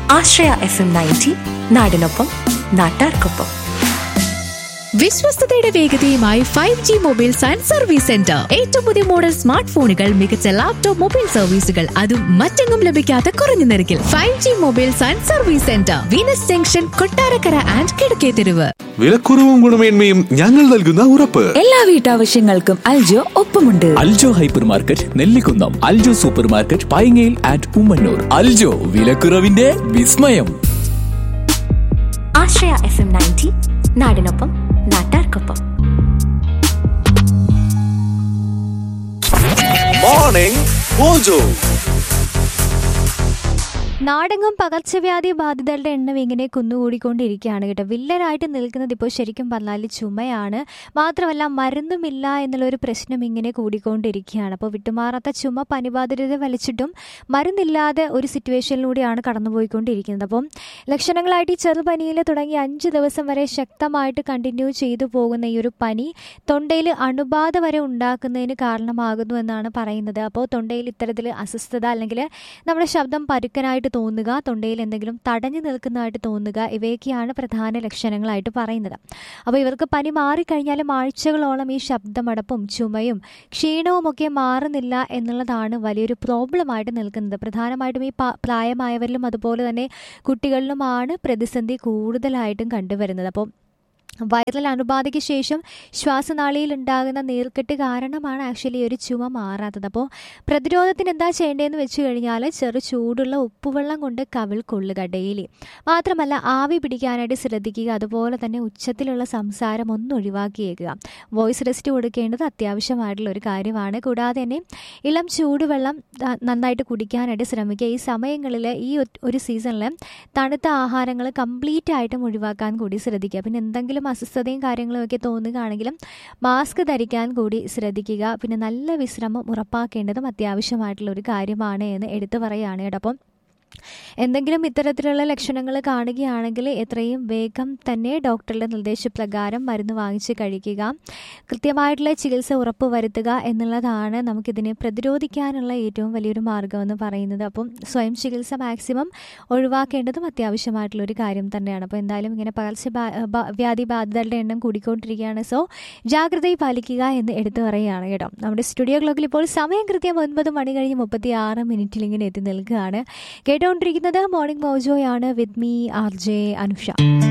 ആശ്രയ FM 90 നാടിനൊപ്പം നാട്ടാർക്കൊപ്പം. വിശ്വസ്തയുടെ വേഗതയുമായി 5G mobiles and service centre. ഏറ്റവും പുതിയ മോഡൽ സ്മാർട്ട് ഫോണുകൾ, മികച്ച ലാപ്ടോപ്പ് മൊബൈൽ സർവീസുകൾ, അതും മറ്റെങ്ങും ലഭിക്കാത്ത കുറഞ്ഞ നിരക്കിൽ. 5G mobiles and service centre, Venus junction, Kottarakkara and Kizhakketheruvu. വിലക്കുറവും ഗുണമേന്മയും ഞങ്ങൾ നൽകുന്ന ഉറപ്പ്. എല്ലാ വീട്ടാവശ്യങ്ങൾക്കും അൽജോ ഒപ്പമുണ്ട്. Aljo hyper market, Nellikunnam, Aljo super market, പൈങ്ങയിൽ and Ummannoor. Aljo, വിലക്കുറവിന്റെ വിസ്മയം. ആശ്രയ FM 90 നാടിനൊപ്പം നാട്ടാർക്കൊപ്പം. Morning mojo. നാടെങ്ങും പകർച്ചവ്യാധി ബാധിതരുടെ എണ്ണം ഇങ്ങനെ കുന്നുകൂടിക്കൊണ്ടിരിക്കുകയാണ് കേട്ടോ. വില്ലനായിട്ട് നിൽക്കുന്നത് ഇപ്പോൾ ശരിക്കും പറഞ്ഞാൽ ചുമയാണ്. മാത്രമല്ല മരുന്നുമില്ല എന്നുള്ളൊരു പ്രശ്നം ഇങ്ങനെ കൂടിക്കൊണ്ടിരിക്കുകയാണ്. അപ്പോൾ വിട്ടുമാറാത്ത ചുമ പനിബാധിതരെ വലിച്ചിട്ടും മരുന്നില്ലാതെ ഒരു സിറ്റുവേഷനിലൂടെയാണ് കടന്നുപോയിക്കൊണ്ടിരിക്കുന്നത്. അപ്പം ലക്ഷണങ്ങളായിട്ട് ഈ ചെറുപനിയിൽ തുടങ്ങി 5 ദിവസം വരെ ശക്തമായിട്ട് കണ്ടിന്യൂ ചെയ്തു പോകുന്ന ഈ ഒരു പനി തൊണ്ടയിൽ അണുബാധ വരെ ഉണ്ടാക്കുന്നതിന് കാരണമാകുന്നു എന്നാണ് പറയുന്നത്. അപ്പോൾ തൊണ്ടയിൽ ഇത്തരത്തിൽ അസ്വസ്ഥത അല്ലെങ്കിൽ നമ്മുടെ ശബ്ദം പരുക്കനായിട്ട് തോന്നുക, തൊണ്ടയിൽ എന്തെങ്കിലും തടഞ്ഞു നിൽക്കുന്നതായിട്ട് തോന്നുക, ഇവയൊക്കെയാണ് പ്രധാന ലക്ഷണങ്ങളായിട്ട് പറയുന്നത്. അപ്പോൾ ഇവർക്ക് പനി മാറിക്കഴിഞ്ഞാലും ആഴ്ചകളോളം ഈ ശബ്ദമടപ്പും ചുമയും ക്ഷീണവും ഒക്കെ മാറുന്നില്ല എന്നുള്ളതാണ് വലിയൊരു പ്രോബ്ലമായിട്ട് നിൽക്കുന്നത്. പ്രധാനമായിട്ടും ഈ പ്രായമായവരിലും അതുപോലെ തന്നെ കുട്ടികളിലുമാണ് പ്രതിസന്ധി കൂടുതലായിട്ടും കണ്ടുവരുന്നത്. അപ്പോൾ വൈറൽ അണുബാധയ്ക്ക് ശേഷം ശ്വാസനാളിയിൽ ഉണ്ടാകുന്ന നീർക്കെട്ട് കാരണമാണ് ആക്ച്വലി ഒരു ചുമ മാറാത്തത്. അപ്പോൾ പ്രതിരോധത്തിന് എന്താ ചെയ്യേണ്ടതെന്ന് വെച്ച് കഴിഞ്ഞാൽ ചെറു ചൂടുള്ള ഉപ്പുവെള്ളം കൊണ്ട് കവിൾ കൊള്ളുക ഡെയിലി. മാത്രമല്ല ആവി പിടിക്കാനായിട്ട് ശ്രദ്ധിക്കുക. അതുപോലെ തന്നെ ഉച്ചത്തിലുള്ള സംസാരം ഒന്ന് ഒഴിവാക്കിയേക്കുക. വോയിസ് റെസ്റ്റ് കൊടുക്കേണ്ടത് അത്യാവശ്യമായിട്ടുള്ള ഒരു കാര്യമാണ്. കൂടാതെ തന്നെ ഇളം ചൂടുവെള്ളം നന്നായിട്ട് കുടിക്കാനായിട്ട് ശ്രമിക്കുക. ഈ സമയങ്ങളിൽ ഈ ഒരു സീസണിൽ തണുത്ത ആഹാരങ്ങൾ കംപ്ലീറ്റ് ആയിട്ടും ഒഴിവാക്കാൻ കൂടി ശ്രദ്ധിക്കുക. പിന്നെ എന്തെങ്കിലും അസ്വസ്ഥതയും കാര്യങ്ങളും ഒക്കെ തോന്നുകയാണെങ്കിലും മാസ്ക് ധരിക്കാൻ കൂടി ശ്രദ്ധിക്കുക. പിന്നെ നല്ല വിശ്രമം ഉറപ്പാക്കേണ്ടതും അത്യാവശ്യമായിട്ടുള്ള ഒരു കാര്യമാണ് എന്ന് എടുത്തു പറയുകയാണ് കേട്ടോ. അപ്പം എന്തെങ്കിലും ഇത്തരത്തിലുള്ള ലക്ഷണങ്ങൾ കാണുകയാണെങ്കിൽ എത്രയും വേഗം തന്നെ ഡോക്ടറുടെ നിർദ്ദേശപ്രകാരം മരുന്ന് വാങ്ങിച്ച് കഴിക്കുക. കൃത്യമായിട്ടുള്ള ചികിത്സ ഉറപ്പുവരുത്തുക എന്നുള്ളതാണ് നമുക്കിതിനെ പ്രതിരോധിക്കാനുള്ള ഏറ്റവും വലിയൊരു മാർഗ്ഗമെന്ന് പറയുന്നത്. അപ്പം സ്വയം ചികിത്സ മാക്സിമം ഒഴിവാക്കേണ്ടതും അത്യാവശ്യമായിട്ടുള്ളൊരു കാര്യം തന്നെയാണ്. അപ്പോൾ എന്തായാലും ഇങ്ങനെ പകർച്ചവ്യാധി ബാധിതരുടെ എണ്ണം കൂടിക്കൊണ്ടിരിക്കുകയാണ്. സോ ജാഗ്രതയിൽ പാലിക്കുക എന്ന് എടുത്തു പറയുകയാണ് കേട്ടോ. നമ്മുടെ സ്റ്റുഡിയോ ക്ലോക്കിൽ ഇപ്പോൾ സമയം കൃത്യം 9 മണി കഴിഞ്ഞ് 36 ഇങ്ങനെ എത്തി നിൽക്കുകയാണ്. കേട്ടുകൊണ്ടിരിക്കുന്നത് morning മോജോയാണ് with me RJ Anusha.